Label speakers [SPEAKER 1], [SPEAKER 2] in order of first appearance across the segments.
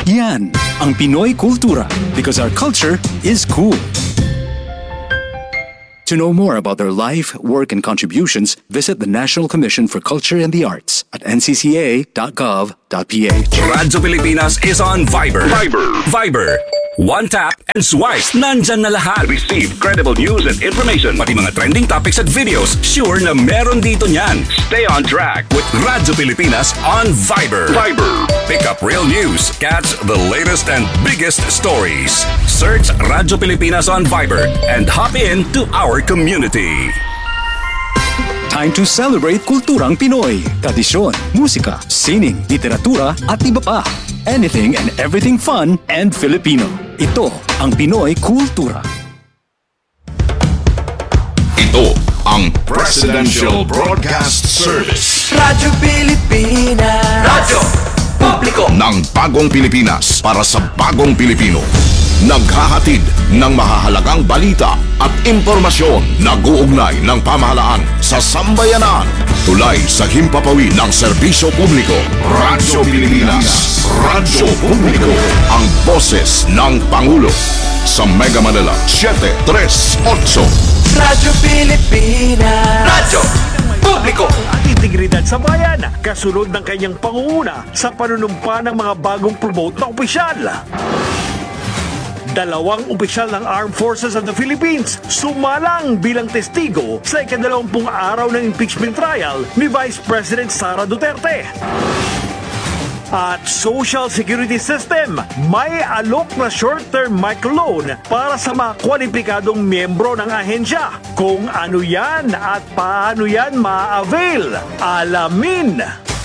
[SPEAKER 1] Yan ang Pinoy Kultura because our culture is cool. To know more about their life, work, and contributions, visit the National Commission for Culture and the Arts at ncca.gov.ph.
[SPEAKER 2] Radyo Pilipinas is on Viber. Viber. One tap and swipe. Nandyan na lahat. Receive credible news and information. Pati mga trending topics at videos. Sure na meron dito niyan. Stay on track with Radyo Pilipinas on Viber. Pick up real news. Catch the latest and biggest stories. Search Radyo Pilipinas on Viber and hop in to our community.
[SPEAKER 1] Time to celebrate kulturang Pinoy. Tradisyon, musika, sining, literatura at iba pa. Anything and everything fun and Filipino. Ito ang Pinoy Kultura.
[SPEAKER 3] Ito ang Presidential Broadcast Service.
[SPEAKER 4] Radyo Pilipinas. Radyo Publiko
[SPEAKER 3] ng bagong Pilipinas para sa bagong Pilipino. Naghahatid ng mahahalagang balita at impormasyon na guugnay ng pamahalaan sa sambayanan. Tulay sa himpapawid ng serbisyo publiko. Radyo Pilipinas. Radyo Publiko. Ang boses ng Pangulo. Sa Mega Manila, 738.
[SPEAKER 4] Radyo Pilipinas. Radyo Publiko.
[SPEAKER 5] At integridad sa bayan, kasunod ng kanyang pangunguna sa panunumpa ng mga bagong promote na opisyal. Dalawang opisyal ng Armed Forces of the Philippines sumalang bilang testigo sa ika-20 araw ng impeachment trial ni Vice President Sara Duterte. At social security system, may alok na short-term microloan para sa mga kwalipikadong miyembro ng ahensya. Kung ano yan at paano yan ma-avail, alamin!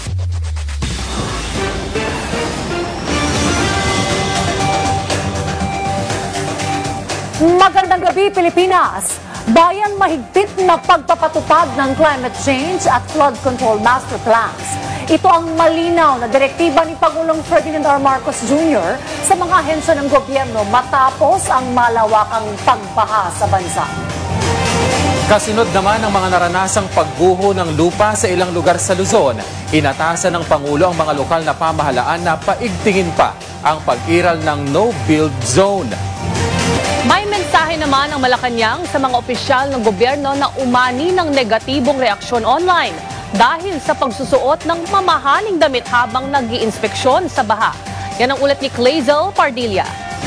[SPEAKER 6] Magandang gabi, Pilipinas! Bayan mahigpit na pagpapatupad ng climate change at flood control master plans. Ito ang malinaw na direktiba ni Pangulong Ferdinand R. Marcos Jr. sa mga ahensya ng gobyerno matapos ang malawakang pagbaha sa bansa.
[SPEAKER 7] Kasunod naman ang mga naranasang pagguho ng lupa sa ilang lugar sa Luzon, inatasan ng Pangulo ang mga lokal na pamahalaan na paigtingin pa ang pag-iral ng no-build zone.
[SPEAKER 8] May mensahe naman ang Malacanang sa mga opisyal ng gobyerno na umani ng negatibong reaksyon online dahil sa pagsusuot ng mamahaling damit habang nag-iinspeksyon sa baha. Yan ang ulat ni Clazel Pardilla.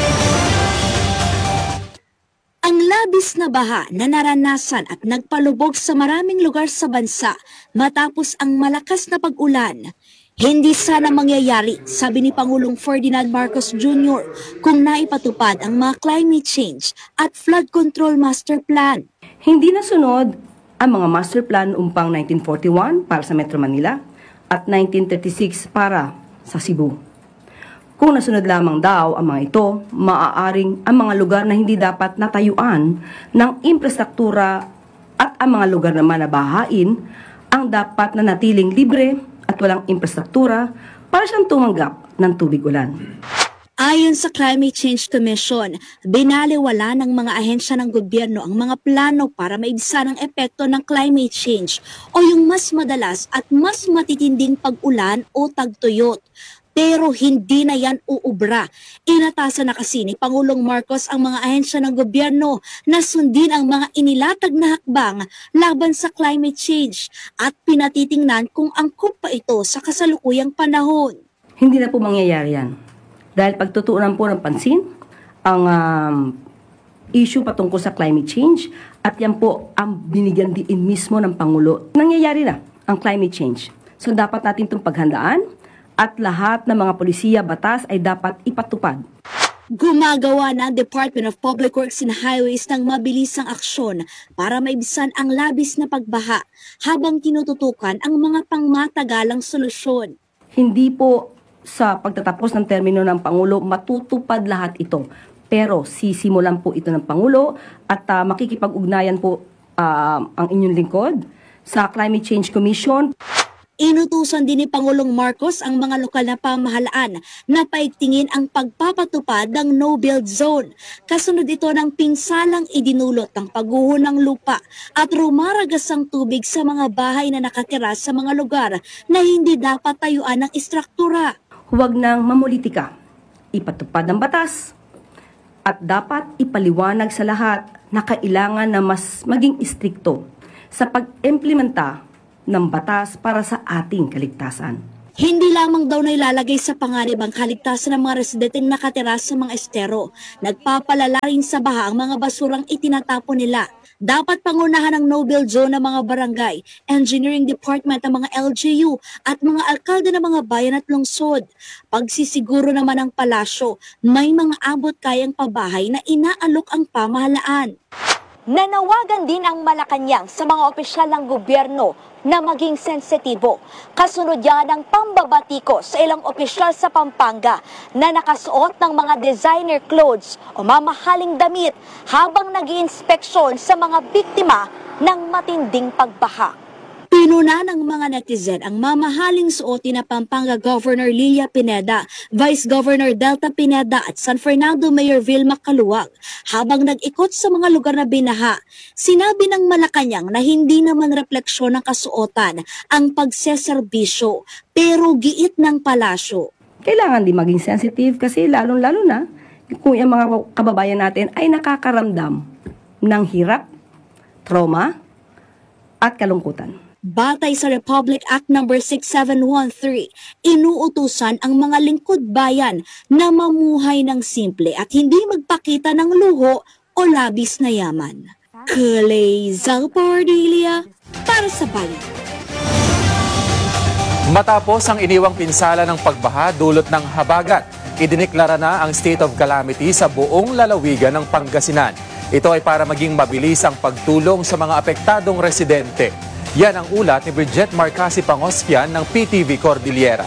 [SPEAKER 9] Ang labis na baha na naranasan at nagpalubog sa maraming lugar sa bansa matapos ang malakas na pag-ulan. Hindi sana mangyayari, sabi ni Pangulong Ferdinand Marcos Jr. kung naipatupad ang mga climate change at flood control master plan.
[SPEAKER 10] Hindi nasunod ang mga master plan umpang 1941 para sa Metro Manila at 1936 para sa Cebu. Kung nasunod lamang daw ang mga ito, maaaring ang mga lugar na hindi dapat natayuan ng infrastruktura at ang mga lugar naman na bahain ang dapat na natiling libre at walang infrastruktura para siyang tumanggap ng tubig ulan.
[SPEAKER 9] Ayon sa Climate Change Commission, binaliwala ng mga ahensya ng gobyerno ang mga plano para maibsan ang epekto ng climate change o yung mas madalas at mas matitinding pag-ulan o tagtuyot. Pero hindi na yan uubra. Inatasan na kasi ni Pangulong Marcos ang mga ahensya ng gobyerno na sundin ang mga inilatag na hakbang laban sa climate change at pinatitingnan kung angkop pa ito sa kasalukuyang panahon.
[SPEAKER 10] Hindi na po mangyayari yan. Dahil pagtutuunan po ng pansin ang issue patungkol sa climate change at yan po ang binigyan diin mismo ng Pangulo. Nangyayari na ang climate change. So dapat natin itong paghandaan at lahat ng mga polisiya batas ay dapat ipatupad.
[SPEAKER 9] Gumagawa na ang Department of Public Works and Highways ng mabilisang aksyon para maibsan ang labis na pagbaha habang tinututukan ang mga pangmatagalang solusyon.
[SPEAKER 10] Hindi po sa pagtatapos ng termino ng Pangulo matutupad lahat ito. Pero sisimulan po ito ng Pangulo at makikipag-ugnayan po ang inyong lingkod sa Climate Change Commission.
[SPEAKER 9] Inutusan din ni Pangulong Marcos ang mga lokal na pamahalaan na paigtingin ang pagpapatupad ng no-build zone. Kasunod ito ng pinsalang idinulot ng pagguho ng lupa at rumaragas ang tubig sa mga bahay na nakatira sa mga lugar na hindi dapat tayuan ng istruktura.
[SPEAKER 10] Huwag nang mamulitika. ipatupad ang batas. At dapat ipaliwanag sa lahat na kailangan na mas maging istrikto sa pag-implementa ng batas para sa ating kaligtasan.
[SPEAKER 9] Hindi lamang daw na ilalagay sa panganib ang kaligtasan ng mga residenteng nakatira sa mga estero. Nagpapalala rin sa baha ang mga basurang itinatapon nila. Dapat pangunahan ng no-build zone ng mga barangay, engineering department ng mga LGU at mga alkalde ng mga bayan at lungsod. Pagsisiguro naman ng palasyo, may mga abot kayang pabahay na inaalok ang pamahalaan.
[SPEAKER 6] Nanawagan din ang Malacanang sa mga opisyal ng gobyerno na maging sensitibo. Kasunod yan ang pambabatikos sa ilang opisyal sa Pampanga na nakasuot ng mga designer clothes o mamahaling damit habang nag-iinspeksyon sa mga biktima ng matinding pagbaha.
[SPEAKER 9] Pinuna ng mga netizen ang mamahaling suotin na Pampanga Governor Lilia Pineda, Vice Governor Delta Pineda at San Fernando Mayor Vilma Caluwag habang nag-ikot sa mga lugar na binaha. Sinabi ng Malacanang na hindi naman refleksyon ng kasuotan ang pagseserbisyo pero giit ng palasyo.
[SPEAKER 10] Kailangan din maging sensitive kasi lalong-lalo na kung yung mga kababayan natin ay nakakaramdam ng hirap, trauma at kalungkutan.
[SPEAKER 9] Batay sa Republic Act No. 6713, inuutusan ang mga lingkod bayan na mamuhay ng simple at hindi magpakita ng luho o labis na yaman. Clay Zalpardilia para sa bayan.
[SPEAKER 7] Matapos ang iniwang pinsala ng pagbaha dulot ng habagat, idineklara na ang state of calamity sa buong lalawigan ng Pangasinan. Ito ay para maging mabilis ang pagtulong sa mga apektadong residente. Yan ang ulat ni Bridget Marcasi Pangospian ng PTV Cordillera.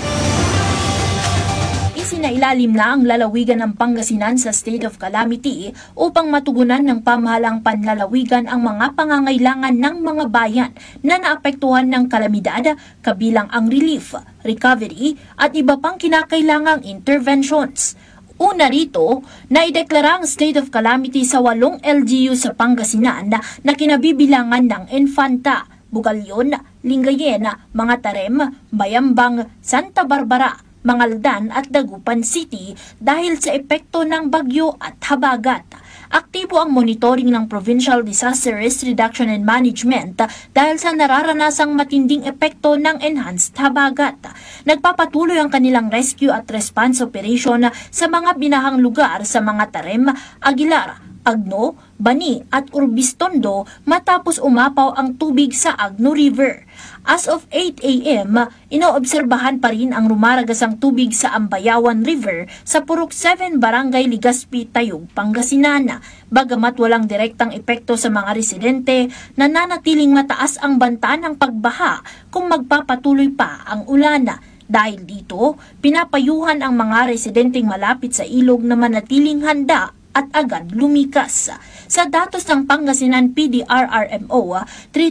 [SPEAKER 11] Isinailalim na ang lalawigan ng Pangasinan sa state of calamity upang matugunan ng pamahalang panlalawigan ang mga pangangailangan ng mga bayan na naapektuhan ng kalamidad, kabilang ang relief, recovery at iba pang kinakailangang interventions. Una rito, naideklara ang state of calamity sa 8 LGU sa Pangasinan na kinabibilangan ng Infanta, Bugalyon, Lingayen, Mga Tarem, Bayambang, Santa Barbara, Mangaldan at Dagupan City dahil sa epekto ng bagyo at habagat. Aktibo ang monitoring ng Provincial Disaster Risk Reduction and Management dahil sa nararanasang matinding epekto ng enhanced habagat. Nagpapatuloy ang kanilang rescue at response operation sa mga binahang lugar sa mga Tarem, Aguilar, Agno, Bani at Urbistondo matapos umapaw ang tubig sa Agno River. As of 8 a.m., inoobserbahan pa rin ang rumaragasang tubig sa Ambayawan River sa Purok 7 Barangay Ligaspi, Tayug, Pangasinan. Bagamat walang direktang epekto sa mga residente, nananatiling mataas ang banta ng pagbaha kung magpapatuloy pa ang ulan. Dahil dito, pinapayuhan ang mga residenteng malapit sa ilog na manatiling handa at agad lumikas. Sa datos ng Pangasinan PDRRMO,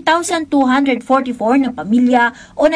[SPEAKER 11] 3,244 na pamilya o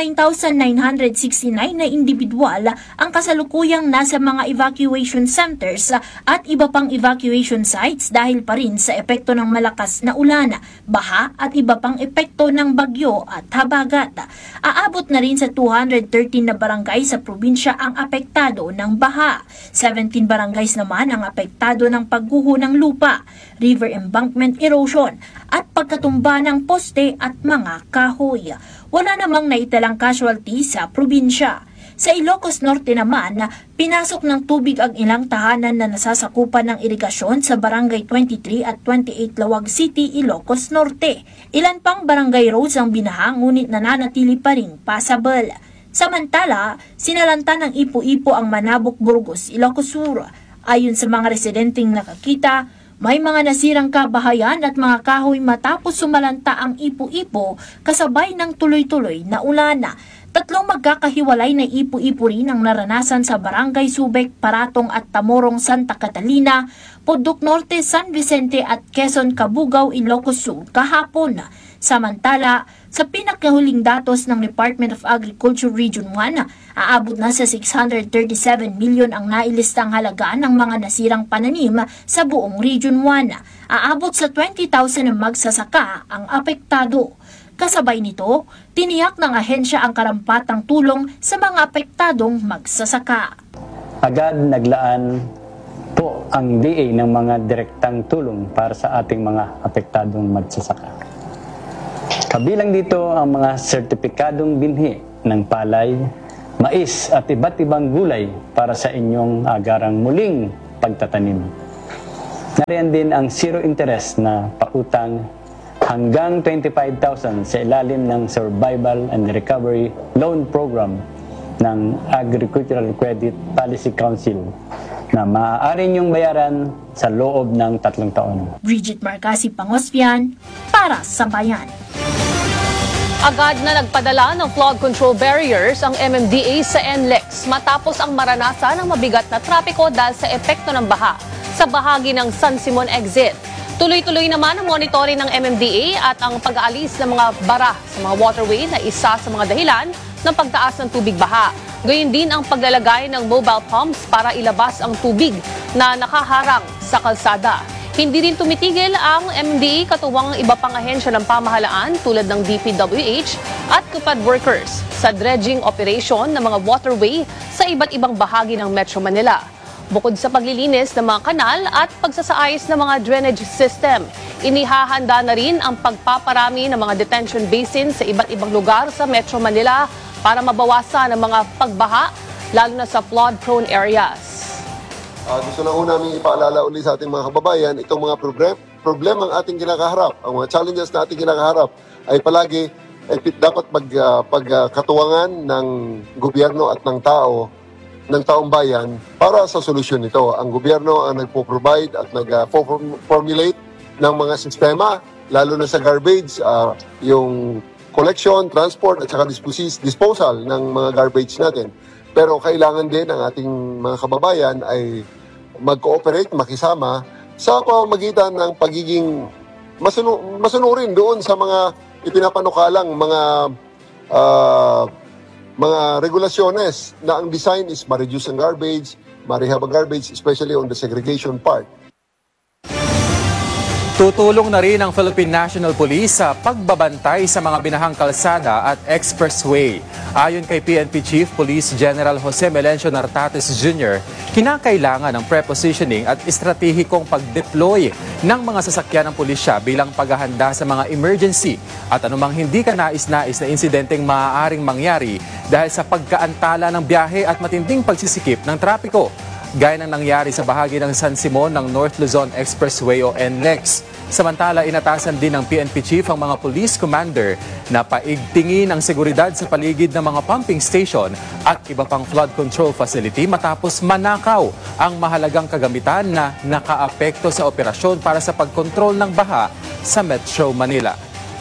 [SPEAKER 11] 9,969 na individual ang kasalukuyang nasa mga evacuation centers at iba pang evacuation sites dahil pa rin sa epekto ng malakas na ulan, baha at iba pang epekto ng bagyo at habagat. Aabot na rin sa 213 na barangay sa probinsya ang apektado ng baha. 17 barangays naman ang apektado ng pagguho ng lupa, river embankment erosion at pagkatumba ng poste at mga kahoy. Wala namang naitalang casualty sa probinsya. Sa Ilocos Norte naman, pinasok ng tubig ang ilang tahanan na nasasakupan ng irigasyon sa Barangay 23 at 28 Lawag City, Ilocos Norte. Ilan pang barangay roads ang binaha ngunit nananatili pa ring passable. Samantala, sinalanta ng Ipo-Ipo ang Manabok, Burgos, Ilocos Sur. Ayon sa mga residenteng nakakita, may mga nasirang kabahayan at mga kahoy matapos sumalanta ang Ipo-Ipo kasabay ng tuloy-tuloy na ulan. 3 magkakahiwalay na Ipo-Ipo rin ang naranasan sa Barangay Subic, Paratong at Tamorong, Santa Catalina, Pudok Norte, San Vicente at Quezon, Cabugao, Ilocos Sur kahapon. Samantala, sa pinakahuling datos ng Department of Agriculture Region 1, aabot na sa 637 milyon ang nailistang halagaan ng mga nasirang pananim sa buong Region 1. Aabot sa 20,000 na magsasaka ang apektado. Kasabay nito, tiniyak ng ahensya ang karampatang tulong sa mga apektadong magsasaka.
[SPEAKER 12] agad naglaan po ang DA ng mga direktang tulong para sa ating mga apektadong magsasaka. Kabilang dito ang mga sertipikadong binhi ng palay, mais at iba't ibang gulay para sa inyong agarang muling pagtatanim. Nariyan din ang zero interest na pautang hanggang 25,000 sa ilalim ng Survival and Recovery Loan Program ng Agricultural Credit Policy Council na maaari niyong bayaran sa loob ng 3 taon.
[SPEAKER 11] Bridget Marcasi Pangospian para sa Bayan.
[SPEAKER 8] Agad na nagpadala ng flood control barriers ang MMDA sa NLEX matapos ang maranasan ng mabigat na trapiko dahil sa epekto ng baha sa bahagi ng San Simon exit. Tuloy-tuloy naman ang monitoring ng MMDA at ang pag-aalis ng mga bara sa mga waterway na isa sa mga dahilan ng pagtaas ng tubig baha. Gayun din ang paglalagay ng mobile pumps para ilabas ang tubig na nakaharang sa kalsada. Hindi rin tumitigil ang MMDA katuwang ang iba pang ahensya ng pamahalaan tulad ng DPWH at CUPAD workers sa dredging operation ng mga waterway sa iba't ibang bahagi ng Metro Manila. Bukod sa paglilinis ng mga kanal at pagsasaayos ng mga drainage system, inihahanda na rin ang pagpaparami ng mga detention basin sa iba't ibang lugar sa Metro Manila para mabawasan ang mga pagbaha, lalo na sa flood-prone areas.
[SPEAKER 13] Gusto lang ho namin ipaalala ulit sa ating mga kababayan, itong mga problemang ating kinakaharap, ang mga challenges na ating kinakaharap ay palagi dapat pagkatuwangan ng gobyerno at ng taong bayan para sa solusyon nito. Ang gobyerno ang nagpo-provide at nag-formulate ng mga sistema, lalo na sa garbage, yung collection, transport at saka disposal ng mga garbage natin. Pero kailangan din ang ating mga kababayan ay mag-cooperate, makisama sa pamamagitan ng pagiging masunurin doon sa mga ipinapanukalang mga regulasyones na ang design is ma-reduce ang garbage, ma-rehab ang garbage, especially on the segregation part.
[SPEAKER 7] Tutulong na rin ang Philippine National Police sa pagbabantay sa mga binahang kalsada at expressway. Ayon kay PNP Chief Police General Jose Melencio Nartates Jr., kinakailangan ng prepositioning at estratehikong pag-deploy ng mga sasakyan ng pulisya bilang paghahanda sa mga emergency at anumang hindi ka nais-nais na insidenteng maaaring mangyari dahil sa pagkaantala ng biyahe at matinding pagsisikip ng trapiko. Gaya ng nangyari sa bahagi ng San Simon ng North Luzon Expressway o NLEX. Samantala, inatasan din ng PNP Chief ang mga police commander na paigtingin ang seguridad sa paligid ng mga pumping station at iba pang flood control facility matapos manakaw ang mahalagang kagamitan na nakaapekto sa operasyon para sa pagkontrol ng baha sa Metro Manila.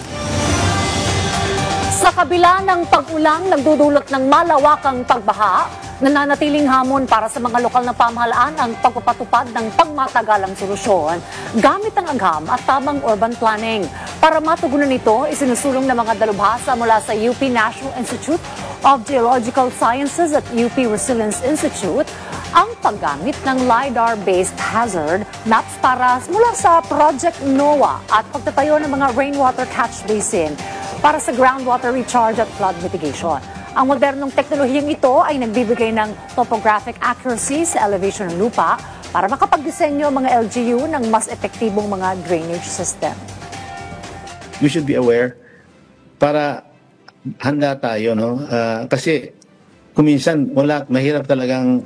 [SPEAKER 6] Sa kabila ng pag-ulang nagdudulot ng malawakang pagbaha, nananatiling hamon para sa mga lokal na pamahalaan ang pagpapatupad ng pangmatagalang solusyon gamit ang agham at tamang urban planning. Para matugunan ito, isinusulong ng mga dalubhasa mula sa UP National Institute of Geological Sciences at UP Resilience Institute ang paggamit ng LiDAR-based hazard maps para mula sa Project NOAA at pagtatayo ng mga rainwater catch basin para sa groundwater recharge at flood mitigation. Ang modernong teknolohiyang ito ay nagbibigay ng topographic accuracy sa elevation ng lupa para makapagdisenyo ang mga LGU ng mas epektibong mga drainage system.
[SPEAKER 14] We should be aware para handa tayo, no? Kasi kuminsan mahirap talagang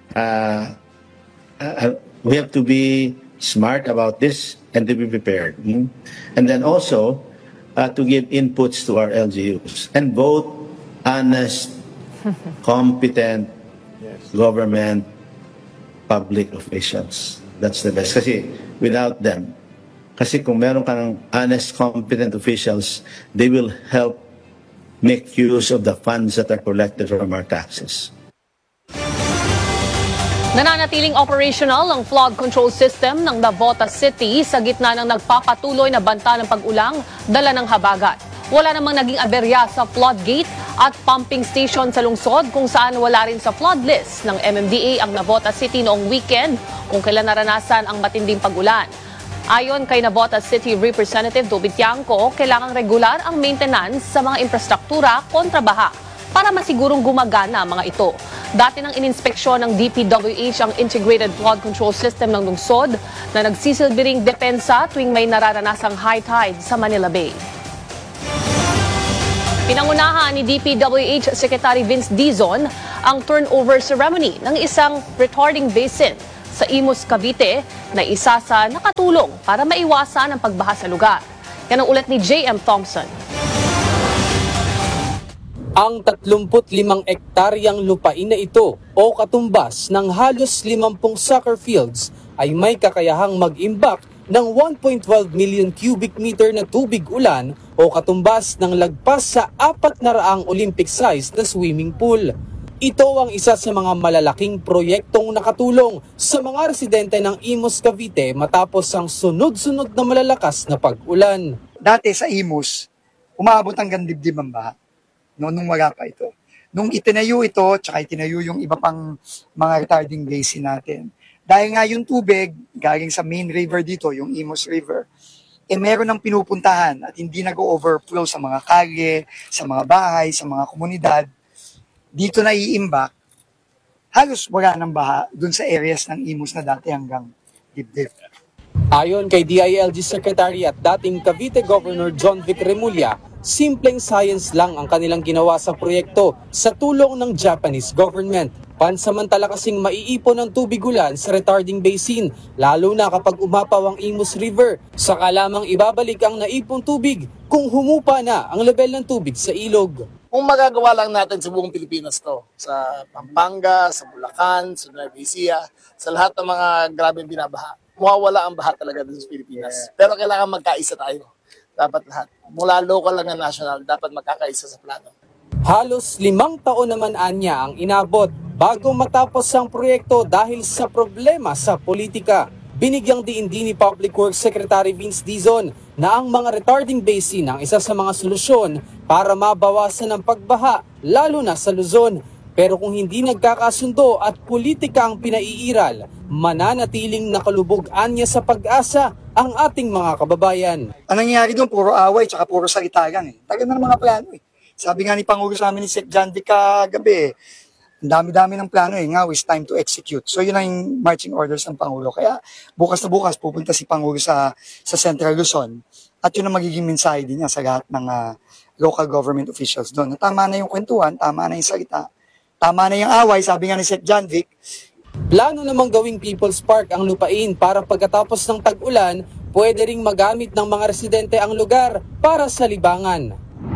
[SPEAKER 14] we have to be smart about this and to be prepared. And then also to give inputs to our LGUs and vote honest, competent government, public officials. That's the best. Kasi without them, kasi kung meron ka ng honest, competent officials, they will help make use of the funds that are collected from our taxes.
[SPEAKER 8] Nananatiling operational ang flood control system ng Navotas City sa gitna ng nagpapatuloy na banta ng pag-ulang dala ng habagat. Wala namang naging aberya sa flood gate at pumping station sa lungsod kung saan wala rin sa flood list ng MMDA ang Navotas City noong weekend kung kailan naranasan ang matinding pag-ulan. Ayon kay Navotas City Representative Dobit Tiangco, kailangang regular ang maintenance sa mga infrastruktura kontra baha para masigurong gumagana ang mga ito. Dati nang ininspeksyon ng DPWH ang Integrated Flood Control System ng lungsod na nagsisilbing depensa tuwing may nararanasang high tide sa Manila Bay. Pinangunahan ni DPWH Secretary Vince Dizon ang turnover ceremony ng isang retarding basin sa Imus, Cavite na isa sa nakatulong para maiwasan ang pagbaha sa lugar. Yan ang ulat ni J.M. Thompson.
[SPEAKER 15] Ang 35 ektaryang lupain na ito o katumbas ng halos 50 soccer fields ay may kakayahang mag-imbak ng 1.12 million cubic meter na tubig ulan o katumbas ng lagpas sa 400 Olympic-sized na swimming pool. Ito ang isa sa mga malalaking proyektong nakatulong sa mga residente ng Imus, Cavite matapos ang sunod-sunod na malalakas na pag-ulan.
[SPEAKER 16] Dati sa Imus, umaabot hanggang dibdib ang baha. Nung wala pa ito. Nung itinayo ito, tsaka itinayo yung iba pang mga retarding basin natin. Dahil nga yung tubig, galing sa main river dito, yung Imus River, meron ng pinupuntahan at hindi nag-overflow sa mga kalye, sa mga bahay, sa mga komunidad. Dito na iimbak, halos wala ng baha dun sa areas ng Imus na dati hanggang dibdib.
[SPEAKER 15] Ayon kay DILG Secretary at dating Cavite Governor John Vic Remulla, simpleng science lang ang kanilang ginawa sa proyekto sa tulong ng Japanese government. Pansamantala kasing maiipon ang tubig ulan sa retarding basin, lalo na kapag umapaw ang Imus River. Saka lamang ibabalik ang naipong tubig kung humupa na ang level ng tubig sa ilog.
[SPEAKER 17] Kung magagawa lang natin sa buong Pilipinas to, sa Pampanga, sa Bulacan, sa Nueva Ecija, sa lahat ng mga grabeng binabaha, mawawala ang baha talaga dito sa Pilipinas. Pero kailangan magkaisa tayo. Dapat lahat. Mula local lang na national, dapat magkakaisa sa plano.
[SPEAKER 15] Halos 5 taon naman anya ang inabot bago matapos ang proyekto dahil sa problema sa politika. Binigyang diin din ni Public Works Secretary Vince Dizon na ang mga retarding basin ang isa sa mga solusyon para mabawasan ang pagbaha, lalo na sa Luzon. Pero kung hindi nagkakasundo at politika ang pinaiiral, mananatiling nakalubog anya sa pag-asa ang ating mga kababayan.
[SPEAKER 16] Ang nangyayari doon, puro away, tsaka puro salita lang. Tagal na ng mga plano Sabi nga ni Pangulo sa amin ni Sec. John Vic kagabi, ang dami-dami ng plano Now it's time to execute. So yun ang marching orders ng Pangulo. Kaya bukas na bukas pupunta si Pangulo sa Central Luzon. At yun ang magiging mensahe din niya sa lahat ng local government officials doon. Tama na yung kwentuhan, tama na yung salita, tama na yung away, sabi nga ni Sec. John Vic.
[SPEAKER 15] Plano namang gawing People's Park ang lupain para pagkatapos ng tag-ulan, pwede ring magamit ng mga residente ang lugar para sa libangan.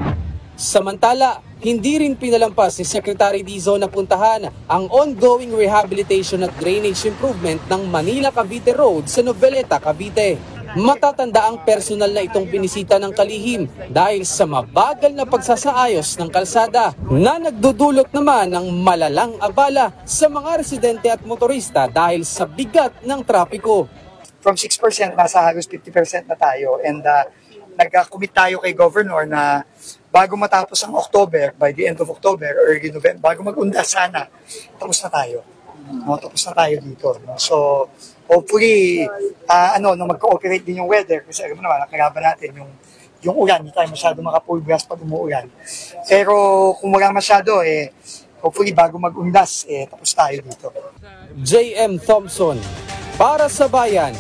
[SPEAKER 15] Samantala, hindi rin pinalampas ni Secretary Dizon na puntahan ang ongoing rehabilitation at drainage improvement ng Manila-Cavite Road sa Noveleta, Cavite. Matatanda ang personal na itong binisita ng kalihim dahil sa mabagal na pagsasaayos ng kalsada na nagdudulot naman ng malalang abala sa mga residente at motorista dahil sa bigat ng trapiko.
[SPEAKER 16] From 6% nasa halos 50% na tayo and nag-commit tayo kay Governor na bago matapos ang October, by the end of October, early November, bago mag-undas sana, tapos na tayo. Tapos na tayo dito. So, hopefully, nung mag-cooperate din yung weather, kasi alam mo naman, nakalaban natin yung ulan, hindi tayo masyado makapulgas pag umuulan. Pero kung wala masyado, hopefully bago mag-undas, tapos tayo dito.
[SPEAKER 15] J.M. Thompson, para sa Bayan.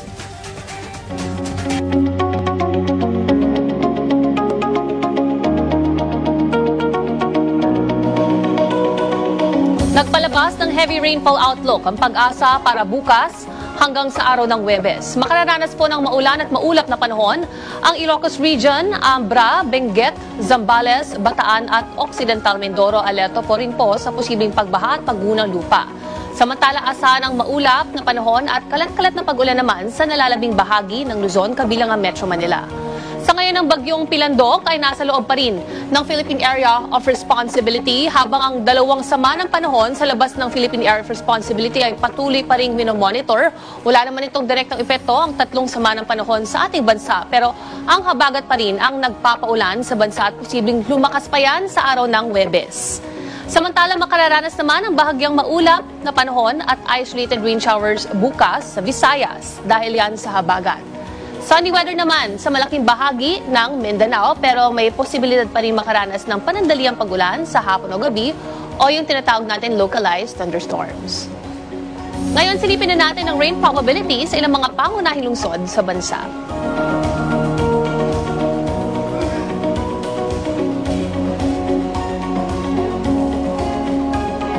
[SPEAKER 8] Nagpalabas ng heavy rainfall outlook ang Pag-asa para bukas hanggang sa araw ng Huwebes. Makararanas po ng maulan at maulap na panahon ang Ilocos Region, Ambra, Benguet, Zambales, Bataan at Occidental Mindoro. Alerto po rin po sa posibleng pagbaha at pagguho ng lupa. Samantala, asahan ang maulap na panahon at kalat-kalat na pag-ulan naman sa nalalabing bahagi ng Luzon kabilang ang Metro Manila. Sa ngayon, ang bagyong Pilandok ay nasa loob pa rin ng Philippine Area of Responsibility habang ang dalawang sama ng panahon sa labas ng Philippine Area of Responsibility ay patuloy pa rin minomonitor. Wala naman itong direktang epekto ang tatlong sama ng panahon sa ating bansa pero ang habagat pa rin ang nagpapaulan sa bansa at posibleng lumakas pa yan sa araw ng Huwebes. Samantala, makararanas naman ang bahagyang maulap na panahon at isolated rain showers bukas sa Visayas dahil yan sa habagat. Sunny weather naman sa malaking bahagi ng Mindanao pero may posibilidad pa rin makaranas ng panandaliang pag-ulan sa hapon o gabi o yung tinatawag natin localized thunderstorms. Ngayon, silipin na natin ang rain probability sa ilang mga pangunahing lungsod sa bansa.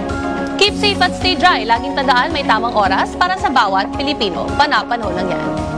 [SPEAKER 8] Keep safe at stay dry. Laging tandaan may tamang oras para sa bawat Pilipino. Panapanahon lang yan.